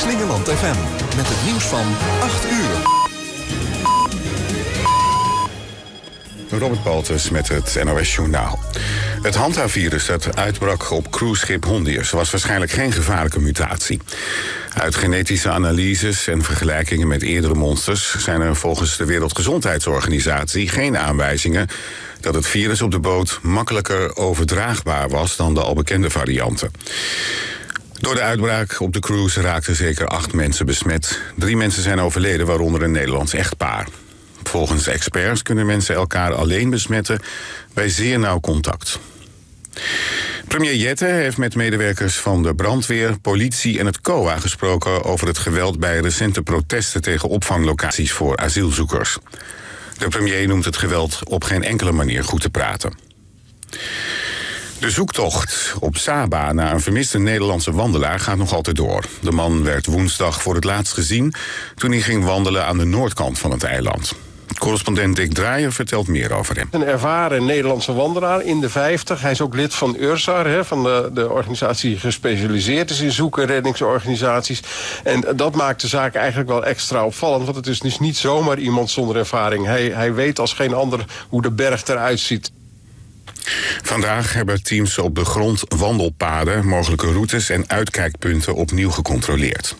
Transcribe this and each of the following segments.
Slingeland FM met het nieuws van 8 uur. Robert Baltus met het NOS Journaal. Het Hanta-virus dat uitbrak op cruiseschip Hondius was waarschijnlijk geen gevaarlijke mutatie. Uit genetische analyses en vergelijkingen met eerdere monsters zijn er volgens de Wereldgezondheidsorganisatie geen aanwijzingen dat het virus op de boot makkelijker overdraagbaar was dan de al bekende varianten. Door de uitbraak op de cruise raakten zeker 8 mensen besmet. 3 mensen zijn overleden, waaronder een Nederlands echtpaar. Volgens experts kunnen mensen elkaar alleen besmetten bij zeer nauw contact. Premier Jette heeft met medewerkers van de brandweer, politie en het COA gesproken over het geweld bij recente protesten tegen opvanglocaties voor asielzoekers. De premier noemt het geweld op geen enkele manier goed te praten. De zoektocht op Saba naar een vermiste Nederlandse wandelaar gaat nog altijd door. De man werd woensdag voor het laatst gezien toen hij ging wandelen aan de noordkant van het eiland. Correspondent Dick Draaier vertelt meer over hem. Een ervaren Nederlandse wandelaar in de 50. Hij is ook lid van URSAR, van de organisatie die gespecialiseerd is in zoek- en reddingsorganisaties. En dat maakt de zaak eigenlijk wel extra opvallend, want het is dus niet zomaar iemand zonder ervaring. Hij weet als geen ander hoe de berg eruit ziet. Vandaag hebben teams op de grond wandelpaden, mogelijke routes en uitkijkpunten opnieuw gecontroleerd.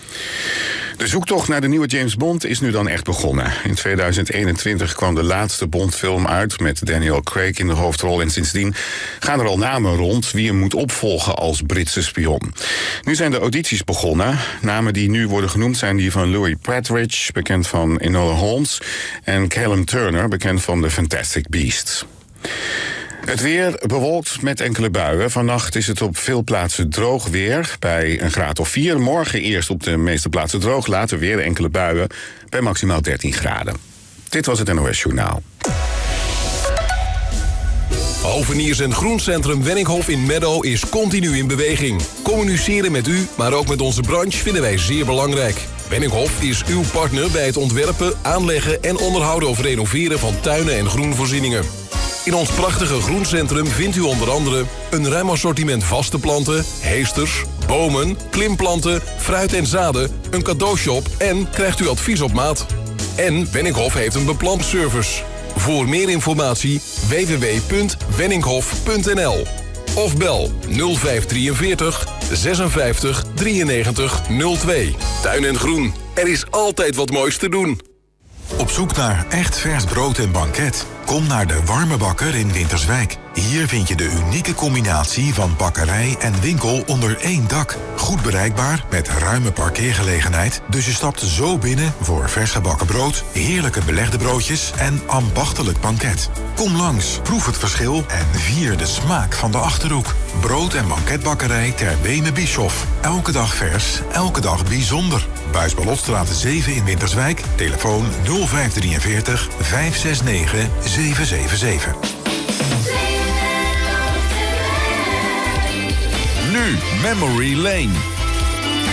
De zoektocht naar de nieuwe James Bond is nu dan echt begonnen. In 2021 kwam de laatste Bondfilm uit met Daniel Craig in de hoofdrol. En sindsdien gaan er al namen rond wie hem moet opvolgen als Britse spion. Nu zijn de audities begonnen. Namen die nu worden genoemd zijn die van Louis Partridge, bekend van Enola Holmes, en Callum Turner, bekend van The Fantastic Beasts. Het weer bewolkt met enkele buien. Vannacht is het op veel plaatsen droog weer bij een graad of 4. Morgen eerst op de meeste plaatsen droog, later weer enkele buien bij maximaal 13 graden. Dit was het NOS Journaal. Hoveniers en Groencentrum Wenninghoff in Meadow is continu in beweging. Communiceren met u, maar ook met onze branche vinden wij zeer belangrijk. Wenninghoff is uw partner bij het ontwerpen, aanleggen en onderhouden of renoveren van tuinen en groenvoorzieningen. In ons prachtige groencentrum vindt u onder andere een ruim assortiment vaste planten, heesters, bomen, klimplanten, fruit en zaden, een cadeaushop en krijgt u advies op maat. En Wenninghoff heeft een beplantservice. Voor meer informatie www.wenninghoff.nl of bel 0543 56 93 02. Tuin en Groen, er is altijd wat moois te doen. Op zoek naar echt vers brood en banket? Kom naar de Warme Bakker in Winterswijk. Hier vind je de unieke combinatie van bakkerij en winkel onder één dak. Goed bereikbaar met ruime parkeergelegenheid. Dus je stapt zo binnen voor vers gebakken brood, heerlijke belegde broodjes en ambachtelijk banket. Kom langs, proef het verschil en vier de smaak van de Achterhoek. Brood- en banketbakkerij ter Beme Bischoff. Elke dag vers, elke dag bijzonder. Buisballotstraat 7 in Winterswijk. Telefoon 0543 569 777. Nu Memory Lane.